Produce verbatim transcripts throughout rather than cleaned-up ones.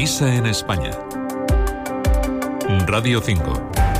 Misa en España. Radio cinco.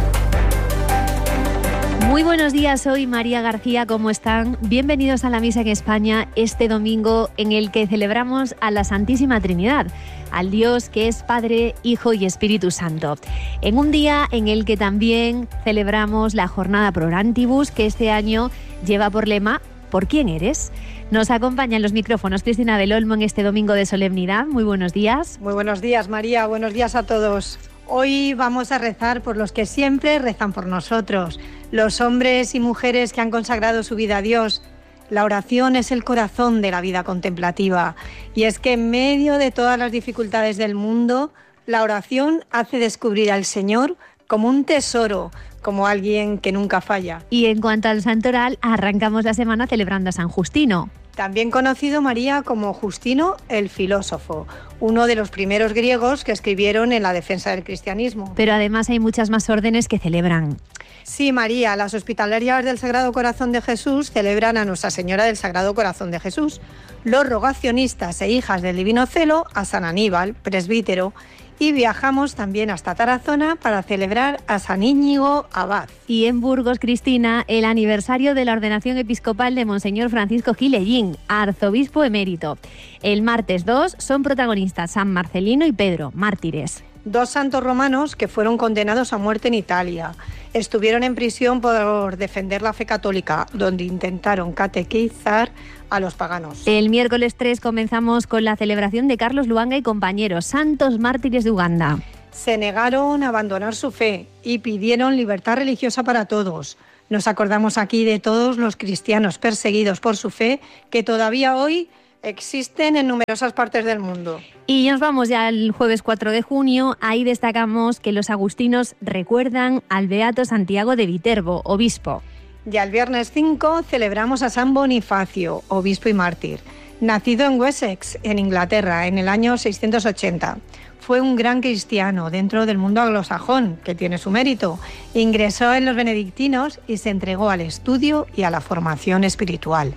Muy buenos días, soy María García, ¿cómo están? Bienvenidos a la Misa en España, este domingo en el que celebramos a la Santísima Trinidad, al Dios que es Padre, Hijo y Espíritu Santo. En un día en el que también celebramos la jornada Pro Orantibus, que este año lleva por lema ¿Por quién eres? Nos acompañan los micrófonos Cristina del Olmo en este domingo de solemnidad. Muy buenos días. Muy buenos días, María. Buenos días a todos. Hoy vamos a rezar por los que siempre rezan por nosotros, los hombres y mujeres que han consagrado su vida a Dios. La oración es el corazón de la vida contemplativa, y es que en medio de todas las dificultades del mundo, la oración hace descubrir al Señor como un tesoro, como alguien que nunca falla. Y en cuanto al santoral, arrancamos la semana celebrando a San Justino. También conocido, María, como Justino el filósofo, uno de los primeros griegos que escribieron en la defensa del cristianismo. Pero además hay muchas más órdenes que celebran. Sí, María, las hospitalarias del Sagrado Corazón de Jesús celebran a Nuestra Señora del Sagrado Corazón de Jesús. Los rogacionistas e hijas del Divino Celo a San Aníbal, presbítero. Y viajamos también hasta Tarazona para celebrar a San Íñigo Abad. Y en Burgos, Cristina, el aniversario de la ordenación episcopal de Monseñor Francisco Gilellín, arzobispo emérito. El martes dos son protagonistas San Marcelino y Pedro, mártires. Dos santos romanos que fueron condenados a muerte en Italia. Estuvieron en prisión por defender la fe católica, donde intentaron catequizar a los paganos. El miércoles tres comenzamos con la celebración de Carlos Luanga y compañeros, santos mártires de Uganda. Se negaron a abandonar su fe y pidieron libertad religiosa para todos. Nos acordamos aquí de todos los cristianos perseguidos por su fe que todavía hoy existen en numerosas partes del mundo. Y nos vamos ya al jueves cuatro de junio. Ahí destacamos que los agustinos recuerdan al beato Santiago de Viterbo, obispo. Y el viernes cinco celebramos a San Bonifacio, obispo y mártir. Nacido en Wessex, en Inglaterra, en el año seiscientos ochenta. Fue un gran cristiano dentro del mundo anglosajón, que tiene su mérito. Ingresó en los benedictinos y se entregó al estudio y a la formación espiritual.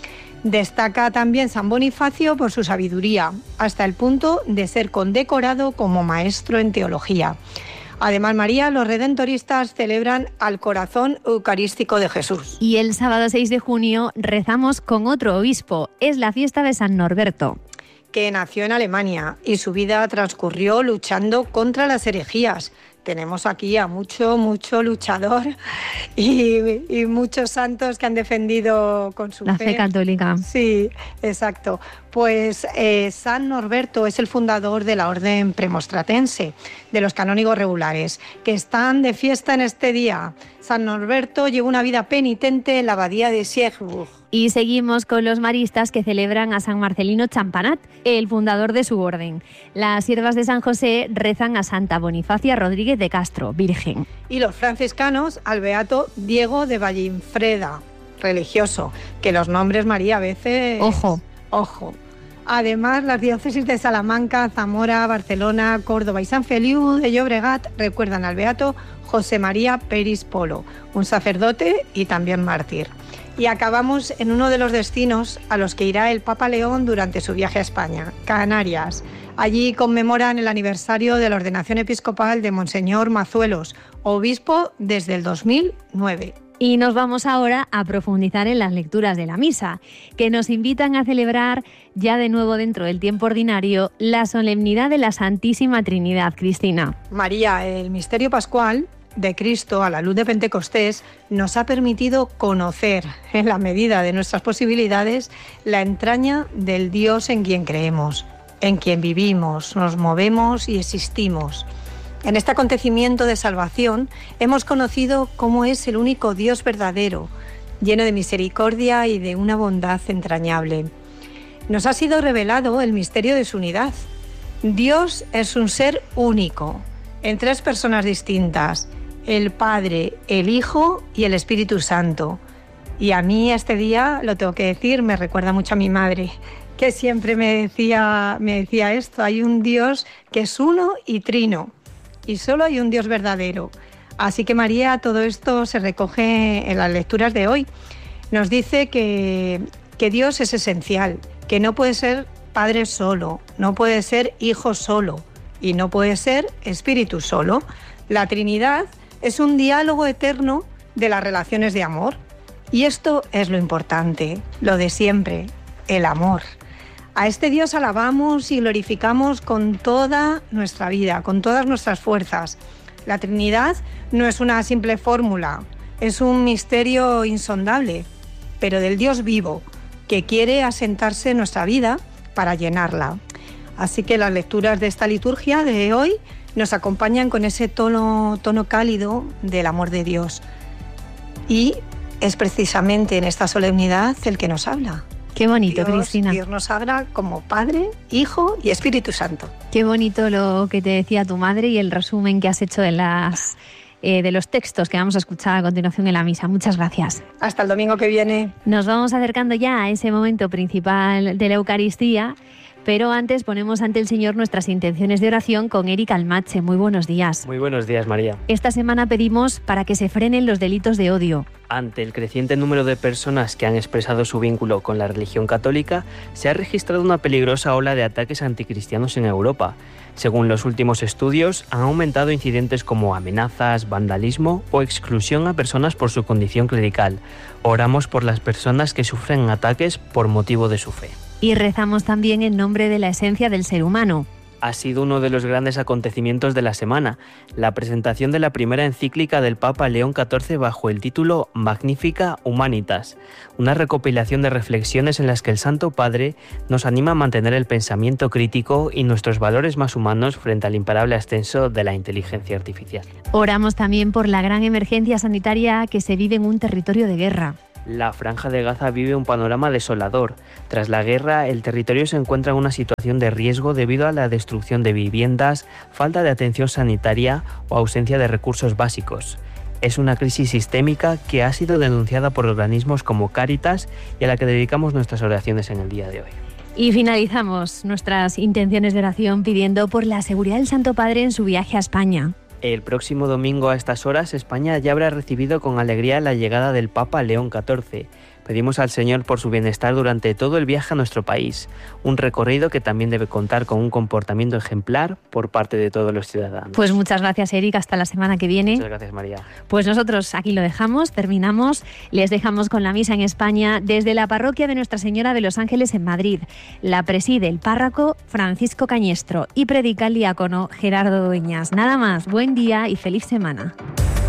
Destaca también San Bonifacio por su sabiduría, hasta el punto de ser condecorado como maestro en teología. Además, María, los redentoristas celebran al corazón eucarístico de Jesús. Y el sábado seis de junio rezamos con otro obispo. Es la fiesta de San Norberto, que nació en Alemania y su vida transcurrió luchando contra las herejías. Tenemos aquí a mucho, mucho luchador y, y muchos santos que han defendido con su la fe. La fe católica. Sí, exacto. Pues eh, San Norberto es el fundador de la Orden Premonstratense, de los canónigos regulares, que están de fiesta en este día. San Norberto llevó una vida penitente en la abadía de Siegburg. Y seguimos con los maristas que celebran a San Marcelino Champanat, el fundador de su orden. Las siervas de San José rezan a Santa Bonifacia Rodríguez de Castro, virgen. Y los franciscanos al beato Diego de Vallinfreda, religioso, que los nombres, María, a veces... Ojo. Ojo. Además, las diócesis de Salamanca, Zamora, Barcelona, Córdoba y San Feliu de Llobregat recuerdan al beato José María Peris Polo, un sacerdote y también mártir. Y acabamos en uno de los destinos a los que irá el Papa León durante su viaje a España, Canarias. Allí conmemoran el aniversario de la ordenación episcopal de Monseñor Mazuelos, obispo desde el dos mil nueve. Y nos vamos ahora a profundizar en las lecturas de la misa, que nos invitan a celebrar, ya de nuevo dentro del tiempo ordinario, la solemnidad de la Santísima Trinidad. Cristina. María, el misterio pascual de Cristo a la luz de Pentecostés nos ha permitido conocer, en la medida de nuestras posibilidades, la entraña del Dios en quien creemos, en quien vivimos, nos movemos y existimos. En este acontecimiento de salvación hemos conocido cómo es el único Dios verdadero, lleno de misericordia y de una bondad entrañable. Nos ha sido revelado el misterio de su unidad. Dios es un ser único, en tres personas distintas, el Padre, el Hijo y el Espíritu Santo. Y a mí este día, lo tengo que decir, me recuerda mucho a mi madre, que siempre me decía, me decía esto: hay un Dios que es uno y trino, y solo hay un Dios verdadero. Así que, María, todo esto se recoge en las lecturas de hoy. Nos dice que, que Dios es esencial, que no puede ser padre solo, no puede ser hijo solo, y no puede ser espíritu solo. La Trinidad es un diálogo eterno de las relaciones de amor. Y esto es lo importante, lo de siempre, el amor. A este Dios alabamos y glorificamos con toda nuestra vida, con todas nuestras fuerzas. La Trinidad no es una simple fórmula, es un misterio insondable, pero del Dios vivo, que quiere asentarse en nuestra vida para llenarla. Así que las lecturas de esta liturgia de hoy nos acompañan con ese tono, tono cálido del amor de Dios. Y es precisamente en esta solemnidad el que nos habla. Qué bonito, Dios, Cristina. Dios nos habla como Padre, Hijo y Espíritu Santo. Qué bonito lo que te decía tu madre y el resumen que has hecho de, las, eh, de los textos que vamos a escuchar a continuación en la misa. Muchas gracias. Hasta el domingo que viene. Nos vamos acercando ya a ese momento principal de la Eucaristía, pero antes ponemos ante el Señor nuestras intenciones de oración con Eric Almache. Muy buenos días. Muy buenos días, María. Esta semana pedimos para que se frenen los delitos de odio. Ante el creciente número de personas que han expresado su vínculo con la religión católica, se ha registrado una peligrosa ola de ataques anticristianos en Europa. Según los últimos estudios, han aumentado incidentes como amenazas, vandalismo o exclusión a personas por su condición clerical. Oramos por las personas que sufren ataques por motivo de su fe. Y rezamos también en nombre de la esencia del ser humano. Ha sido uno de los grandes acontecimientos de la semana, la presentación de la primera encíclica del Papa León catorce bajo el título Magnificat Humanitas, una recopilación de reflexiones en las que el Santo Padre nos anima a mantener el pensamiento crítico y nuestros valores más humanos frente al imparable ascenso de la inteligencia artificial. Oramos también por la gran emergencia sanitaria que se vive en un territorio de guerra. La Franja de Gaza vive un panorama desolador. Tras la guerra, el territorio se encuentra en una situación de riesgo debido a la destrucción de viviendas, falta de atención sanitaria o ausencia de recursos básicos. Es una crisis sistémica que ha sido denunciada por organismos como Cáritas y a la que dedicamos nuestras oraciones en el día de hoy. Y finalizamos nuestras intenciones de oración pidiendo por la seguridad del Santo Padre en su viaje a España. El próximo domingo a estas horas, España ya habrá recibido con alegría la llegada del Papa León catorce. Pedimos al Señor por su bienestar durante todo el viaje a nuestro país, un recorrido que también debe contar con un comportamiento ejemplar por parte de todos los ciudadanos. Pues muchas gracias, Eric, hasta la semana que viene. Muchas gracias, María. Pues nosotros aquí lo dejamos, terminamos, les dejamos con la misa en España desde la parroquia de Nuestra Señora de los Ángeles en Madrid. La preside el párroco Francisco Cañestro y predica el diácono Gerardo Dueñas. Nada más, buen día y feliz semana.